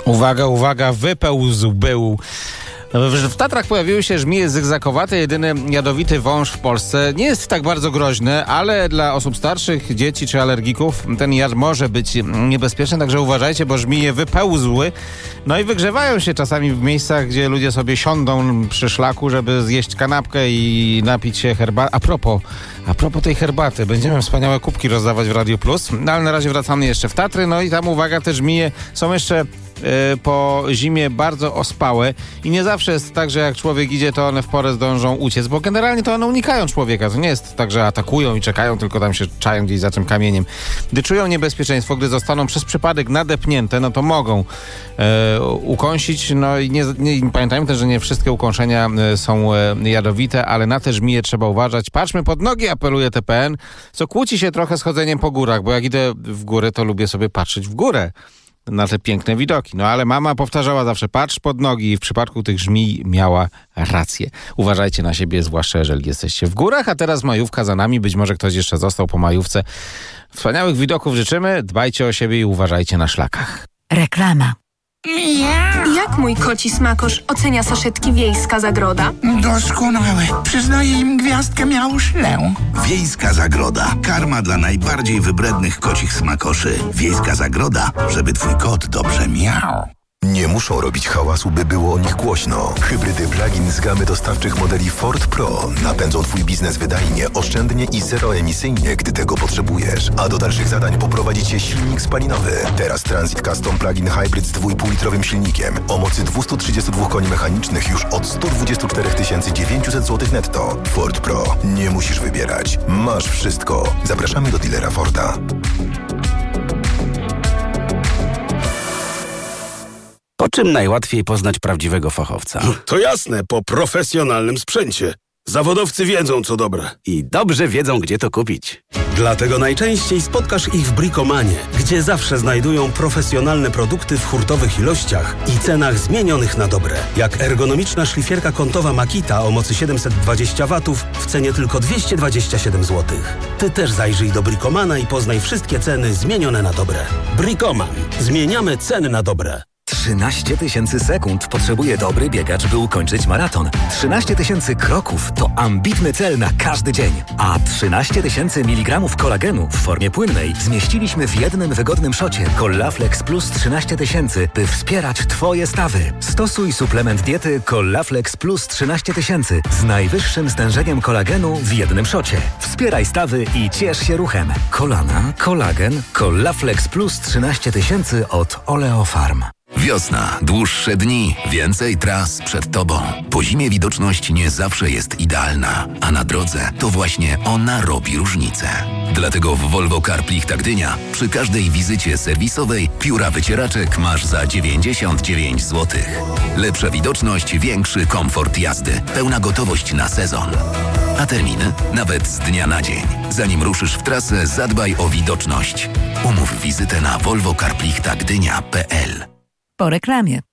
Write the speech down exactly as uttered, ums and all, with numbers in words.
Uwaga, uwaga, wypełzł był. W Tatrach pojawiły się żmije zygzakowate, jedyny jadowity wąż w Polsce. Nie jest tak bardzo groźny, ale dla osób starszych, dzieci czy alergików ten jad może być niebezpieczny, także uważajcie, bo żmije wypełzły. No i wygrzewają się czasami w miejscach, gdzie ludzie sobie siądą przy szlaku, żeby zjeść kanapkę i napić się herbaty. A propos, a propos tej herbaty, będziemy wspaniałe kubki rozdawać w Radio Plus, no ale na razie wracamy jeszcze w Tatry, no i tam uwaga, te żmije są jeszcze po zimie bardzo ospałe i nie zawsze jest tak, że jak człowiek idzie, to one w porę zdążą uciec, bo generalnie to one unikają człowieka. To nie jest tak, że atakują i czekają, tylko tam się czają gdzieś za tym kamieniem. Gdy czują niebezpieczeństwo, gdy zostaną przez przypadek nadepnięte, no to mogą e, ukąsić. No i nie, nie, pamiętajmy też, że nie wszystkie ukąszenia są e, jadowite, ale na te żmije trzeba uważać. Patrzmy pod nogi, apeluje T P N, co kłóci się trochę z chodzeniem po górach, bo jak idę w górę, to lubię sobie patrzeć w górę na te piękne widoki. No ale mama powtarzała zawsze, patrz pod nogi, i w przypadku tych żmij miała rację. Uważajcie na siebie, zwłaszcza jeżeli jesteście w górach, a teraz majówka za nami, być może ktoś jeszcze został po majówce. Wspaniałych widoków życzymy, dbajcie o siebie i uważajcie na szlakach. Reklama. Jak mój koci smakosz ocenia saszetki Wiejska Zagroda? Doskonałe. Przyznaję im gwiazdkę miałuszlę. Wiejska Zagroda. Karma dla najbardziej wybrednych kocich smakoszy. Wiejska Zagroda, żeby twój kot dobrze miał. Nie muszą robić hałasu, by było o nich głośno. Hybrydy plug-in z gamy dostawczych modeli Ford Pro napędzą twój biznes wydajnie, oszczędnie i zeroemisyjnie, gdy tego potrzebujesz. A do dalszych zadań poprowadzi cię silnik spalinowy. Teraz Transit Custom Plug-in Hybrid z dwa i pół litrowym silnikiem o mocy dwieście trzydzieści dwa koni mechanicznych już od sto dwadzieścia cztery tysiące dziewięćset złotych netto. Ford Pro. Nie musisz wybierać. Masz wszystko. Zapraszamy do dealera Forda. Po czym najłatwiej poznać prawdziwego fachowca? To jasne, po profesjonalnym sprzęcie. Zawodowcy wiedzą, co dobre. I dobrze wiedzą, gdzie to kupić. Dlatego najczęściej spotkasz ich w Bricomanie, gdzie zawsze znajdują profesjonalne produkty w hurtowych ilościach i cenach zmienionych na dobre. Jak ergonomiczna szlifierka kątowa Makita o mocy siedemset dwadzieścia watów w cenie tylko dwieście dwadzieścia siedem złotych. Ty też zajrzyj do Bricomana i poznaj wszystkie ceny zmienione na dobre. Bricoman. Zmieniamy ceny na dobre. trzynaście tysięcy sekund potrzebuje dobry biegacz, by ukończyć maraton. trzynaście tysięcy kroków to ambitny cel na każdy dzień. A trzynaście tysięcy miligramów kolagenu w formie płynnej zmieściliśmy w jednym wygodnym szocie Collaflex Plus trzynaście tysięcy, by wspierać Twoje stawy. Stosuj suplement diety Collaflex Plus trzynaście tysięcy z najwyższym stężeniem kolagenu w jednym szocie. Wspieraj stawy i ciesz się ruchem. Kolana, kolagen, Collaflex Plus trzynaście tysięcy od Oleofarm. Wiosna, dłuższe dni, więcej tras przed tobą. Po zimie widoczność nie zawsze jest idealna, a na drodze to właśnie ona robi różnicę. Dlatego w Volvo CarPlichta Gdynia przy każdej wizycie serwisowej pióra wycieraczek masz za dziewięćdziesiąt dziewięć złotych. Lepsza widoczność, większy komfort jazdy, pełna gotowość na sezon. A terminy? Nawet z dnia na dzień. Zanim ruszysz w trasę, zadbaj o widoczność. Umów wizytę na volvo carplichta gdynia kropka p l. Po reklamie.